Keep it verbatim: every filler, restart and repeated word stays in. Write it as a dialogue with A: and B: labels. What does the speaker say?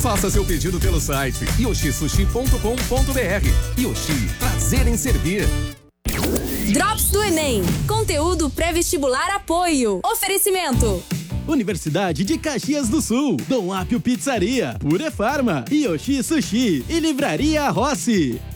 A: Faça seu pedido pelo site yoshi sushi ponto com ponto br. Yoshi, prazer em servir.
B: Drops do Enem. Conteúdo pré-vestibular apoio. Oferecimento.
C: Universidade de Caxias do Sul, Dom Apio Pizzaria, Pure Farma, Yoshi Sushi e Livraria Rossi.